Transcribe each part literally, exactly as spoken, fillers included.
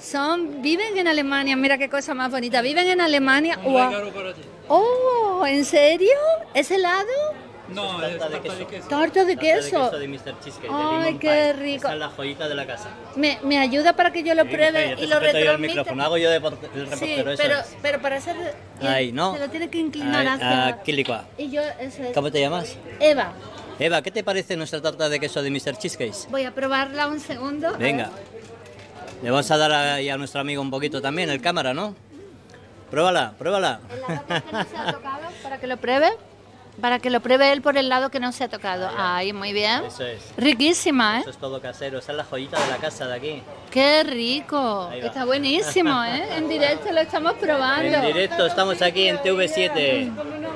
Son, viven en Alemania, mira qué cosa más bonita. Viven en Alemania. Wow. Oh, ¿en serio? ¿Es helado? No, es tarta de queso. Torta de queso. Tarta de queso de mister Cheesecake. Ay, de limón qué pie. rico. Esa es la joyita de la casa. ¿Me, me ayuda para que yo lo Sí, pruebe mujer, y yo lo te sujeto yo el retransmita? micrófono, hago yo de por- el Sí, reportero, eso pero, es. pero para hacer... Ahí, ¿no? Se lo tiene que inclinar Ahí, hacia... aquí licua. Y yo, eso es. ¿Cómo te llamas? Eva, Eva, ¿qué te parece nuestra tarta de queso de mister Cheesecake? voy a probarla un segundo. A Venga. Le vamos a dar ahí a nuestro amigo un poquito también, el cámara, ¿no? Pruébala, pruébala. ver. El lado que no se ha tocado, para que lo pruebe. Para que lo pruebe él por el lado que no se ha tocado. Ay, muy bien. Eso es. Riquísima, ¿eh? Eso es todo casero. Esa es la joyita de la casa de aquí. Qué rico. Ahí va. Está buenísimo, ¿eh? En directo lo estamos probando. En directo estamos aquí en T V siete.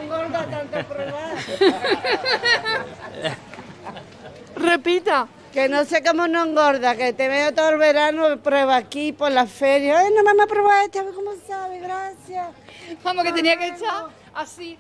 Repita. Que no sé cómo no engorda, que te veo todo el verano, prueba aquí por la feria. Ay, no me ha probado esta, a ver cómo sabe, gracias. Vamos, que tenía que echar así.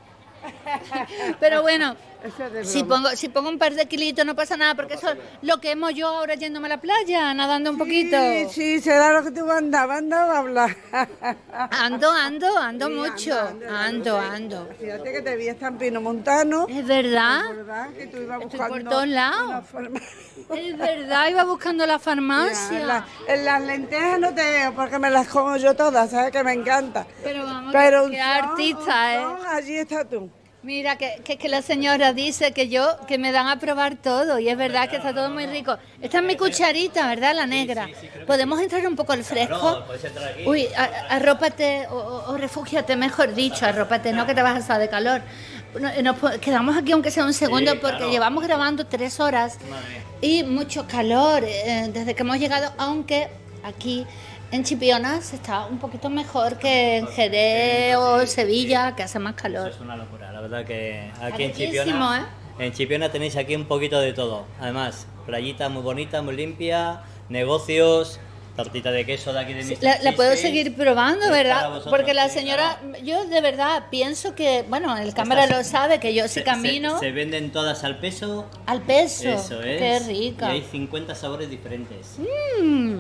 Pero bueno, Eso es de si broma. pongo, si pongo un par de kilitos no pasa nada, porque eso es lo que hemos yo ahora yéndome a la playa, nadando un poquito. Sí, sí, será lo que tú andabas, andaba a hablar. Ando, ando, ando Sí, mucho. anda, Ando, ando. Fíjate que te vi estar en Pino Montano. Es verdad. ¿Verdad? Que tú ibas Estoy buscando por todos lados. una forma- Es verdad, iba buscando la Mira, en, farmacia. la- en las lentejas no te veo porque me las como yo todas, ¿sabes? Que me encanta. Pero vamos, Pero qué un son, artista, ¿eh? un son, allí está tú. Mira, que, que, que la señora dice que yo, que me dan a probar todo, y es verdad que está todo muy rico. Esta es mi cucharita, ¿verdad? La negra. ¿Podemos entrar un poco al fresco? Claro, puedes entrar aquí. Uy, a- arrópate o, o, o refúgiate, mejor dicho, arrópate, no que te vas a asar de calor. No- Nos po- quedamos aquí aunque sea un segundo Sí, porque claro. llevamos grabando tres horas Madre mía. y mucho calor eh, desde que hemos llegado, aunque aquí en Chipiona se está un poquito mejor que en Jerez o Sevilla, que hace más Eso calor. es una locura. La verdad que aquí en riquísimo, Chipiona, ¿eh? en Chipiona tenéis aquí un poquito de todo. Además, playita muy bonita, muy limpia, negocios, tartita de queso de aquí de Sí, mister La, la puedo Cheesecake. seguir probando, Es para ¿verdad? vosotros, Porque la sí, señora, claro. yo de verdad pienso que, bueno, el cámara Estas- lo sabe, que yo si Se- camino Se, se venden todas al peso. al peso. Eso es. Qué rica. Y hay cincuenta sabores diferentes. Mm.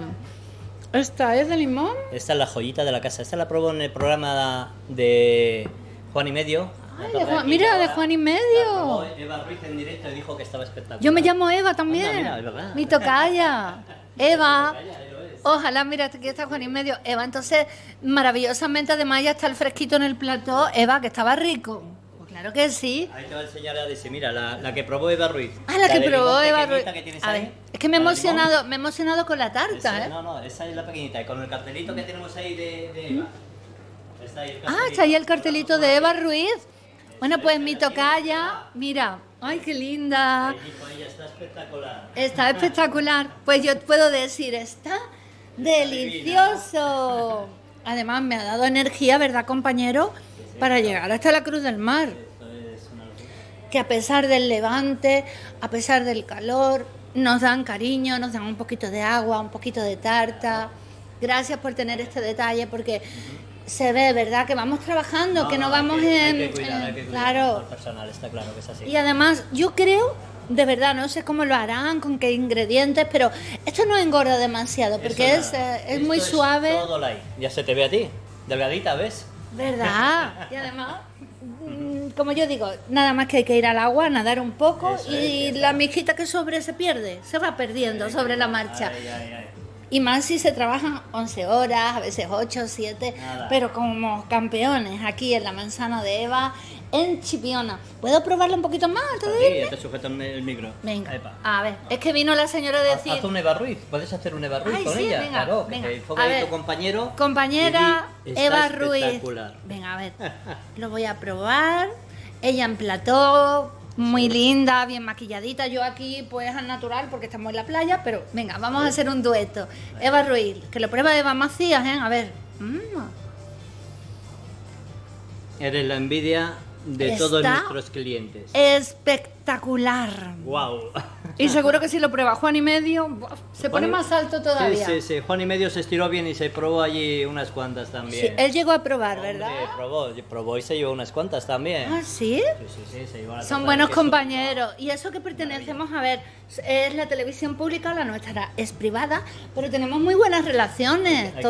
¿Esta es de limón? Esta es la joyita de la casa. Esta la probó en el programa de Juan y Medio. La Ay, torre de Juan- aquí mira, ahora. de Juan y La Medio. probó Eva Ruiz en directo y dijo que estaba espectacular. Yo me llamo Eva también. Anda, mira, es verdad. Mi tocaya. Eva. Ojalá, mira, aquí está Juan y Medio. Eva, entonces, maravillosamente, además ya está el fresquito en el plató. Eva, que estaba rico. Pues claro que sí. Ahí te va a enseñar a decir, mira, la, la que probó Eva Ruiz. Ah, la que de probó limón Eva Ruiz. pequeñita que tienes A ahí. ver, es que me he La de limón. emocionado, me he emocionado con la tarta, Esa- ¿eh? No, no, esa es la pequeñita. Y con el cartelito que tenemos ahí de, de Eva. Está ahí el Ah, cartelito. está ahí el cartelito de Eva Ruiz. Bueno, pues mi tocaya, mira, ay, qué linda. Ahí dijo ella, está espectacular. Está espectacular. Pues yo puedo decir, está delicioso. Además, me ha dado energía, ¿verdad, compañero? Para llegar hasta la Cruz del Mar. Esto es una locura. Que a pesar del levante, a pesar del calor, nos dan cariño, nos dan un poquito de agua, un poquito de tarta. Gracias por tener este detalle, porque se ve, ¿verdad? Que vamos trabajando, que no, hay vamos que- en... Hay que cuidar, hay que en- cuidar claro. al personal, está claro que es así. Y además, yo creo, de verdad, no sé cómo lo harán, con qué ingredientes, pero esto no engorda demasiado, porque Eso es, nada. eh, es Esto muy suave. Todo light. Ya se te ve a ti, delgadita, ¿ves? ¿Verdad? Y además, mm, como yo digo, nada más que hay que ir al agua, nadar un poco Eso es, y ya la está. mijita que sobre se pierde, se va perdiendo sobre la marcha. Ay, ay, ay. Y más si se trabajan once horas, a veces ocho, siete, Nada. pero como campeones aquí en la manzana de Eva, en Chipiona. ¿Puedo probarlo un poquito más antes de Sí, irme? ya te sujeto en el micro. Venga, Epa. a ver, es que vino la señora a decir... Haz un Eva Ruiz, puedes hacer un Eva Ruiz Ay, con sí, ella, venga, claro, que venga. te enfoca A ahí ver, tu compañero. Compañera y di, Eva "Está Ruiz. espectacular". Venga, a ver, lo voy a probar. Ella en plató, muy linda, bien maquilladita. Yo aquí, pues al natural, porque estamos en la playa, pero venga, vamos a hacer un dueto. Eva Ruiz, que lo prueba Eva Macías, ¿eh? A ver. Mm. Eres la envidia de Está todos nuestros clientes. Espectacular. Wow. Y seguro que si lo prueba Juan y Medio, ¡buah! Se pone más alto todavía. Sí, sí, sí. Juan y medio se estiró bien y se probó allí unas cuantas Sí, también. él llegó a probar, Hombre, ¿verdad? probó, probó y se llevó unas cuantas también. Ah, ¿sí? Sí, sí, sí, se llevó la Son tarta de buenos queso. compañeros. Y eso que pertenecemos, a ver, es la televisión pública, la nuestra es privada, pero tenemos muy buenas relaciones. Hay